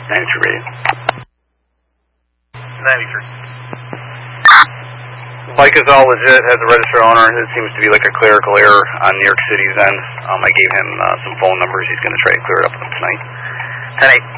93 radio. 93. Bike is all legit, has a registered owner. It seems to be like a clerical error on New York City's end. I gave him some phone numbers. He's going to try to clear it up tonight. 10-8.